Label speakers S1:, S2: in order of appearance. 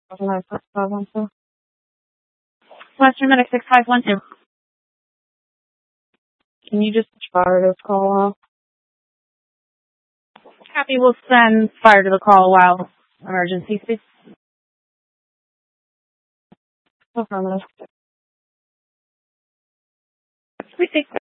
S1: Western Medic 6512. Can you just fire this call off? Copy, we'll send fire to the call while emergency speaks. Affirmative. Sweet.